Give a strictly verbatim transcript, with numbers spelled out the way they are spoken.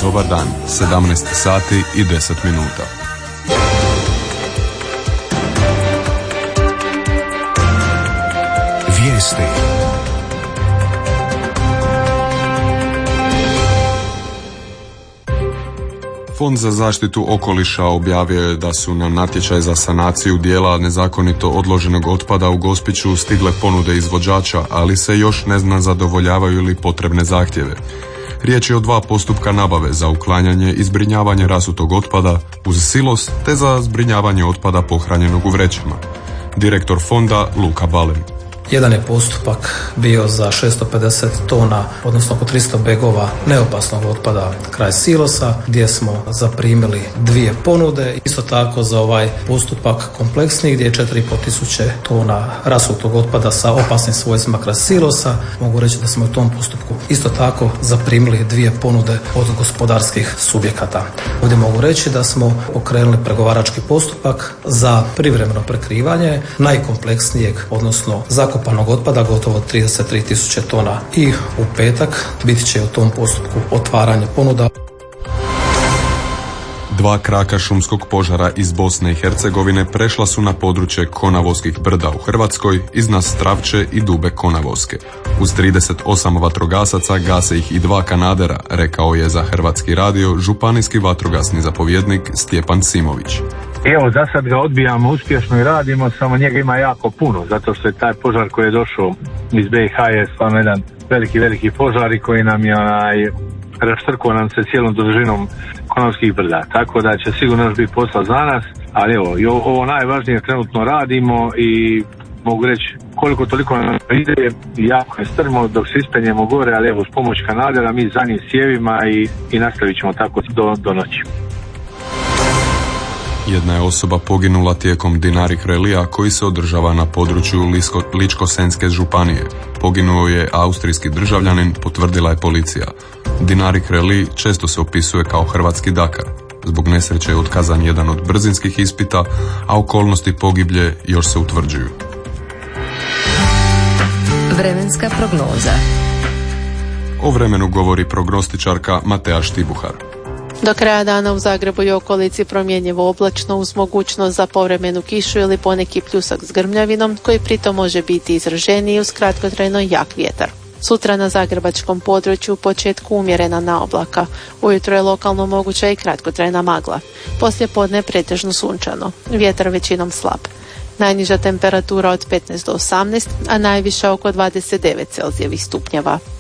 Dobar dan, sedamnaest sati i deset minuta. Vijesti. Fond za zaštitu okoliša objavio je da su na natječaj za sanaciju dijela nezakonito odloženog otpada u Gospiću stigle ponude izvođača, ali se još ne zna zadovoljavaju li potrebne zahtjeve. Riječ je o dva postupka nabave za uklanjanje i zbrinjavanje rasutog otpada uz silos te za zbrinjavanje otpada pohranjenog u vrećama. Direktor fonda Luka Balen. Jedan je postupak bio za šesto pedeset tona, odnosno oko tristo begova neopasnog otpada kraj silosa, gdje smo zaprimili dvije ponude. Isto tako za ovaj postupak kompleksni, gdje je četiri i pol tisuće tona rasutog otpada sa opasnim svojstvima kraj silosa. Mogu reći da smo u tom postupku isto tako zaprimili dvije ponude od gospodarskih subjekata. Ovdje mogu reći da smo pokrenuli pregovarački postupak za privremeno prekrivanje najkompleksnijeg, odnosno zakopanog otpada, gotovo trideset tri tisuće tona, i u petak biti će u tom postupku otvaranje ponuda. Dva kraka šumskog požara iz Bosne i Hercegovine prešla su na područje Konavoskih brda u Hrvatskoj iznad Stravče i Dube Konavoske. Uz trideset osam vatrogasaca gase ih i dva kanadera, rekao je za Hrvatski radio županijski vatrogasni zapovjednik Stjepan Simović. Evo, za sad ga odbijamo uspješno i radimo, samo njega ima jako puno, zato što je taj požar koji je došao iz B i H je stvarno jedan veliki, veliki požar i koji nam je onaj, raštrkao nam se cijelom dužinom Konavskih brda, tako da će sigurno još biti posla za nas, ali evo, i ovo najvažnije trenutno radimo i mogu reći koliko toliko nam ide, jako je strmo dok se ispenjemo gore, ali evo, s pomoć kanadera mi za njim sjevima i, i nastavit ćemo tako do, do noći. Jedna je osoba poginula tijekom Dinarik relija koji se održava na području Lisko, Ličko-senjske županije. Poginuo je austrijski državljanin, potvrdila je policija. Dinarik reli često se opisuje kao hrvatski Dakar. Zbog nesreće je otkazan jedan od brzinskih ispita, a okolnosti pogiblje još se utvrđuju. Vremenska prognoza. O vremenu govori prognostičarka Matea Štibuhar. Do kraja dana u Zagrebu i okolici promjenjivo oblačno uz mogućnost za povremenu kišu ili poneki pljusak s grmljavinom koji pritom može biti izraženiji uz kratkotrajno jak vjetar. Sutra na zagrebačkom području u početku umjerena naoblaka. Ujutro je lokalno moguća i kratkotrajna magla. Poslije podne pretežno sunčano. Vjetar većinom slab. Najniža temperatura od petnaest do osamnaest, a najviša oko dvadeset devet Celzijevih stupnjeva.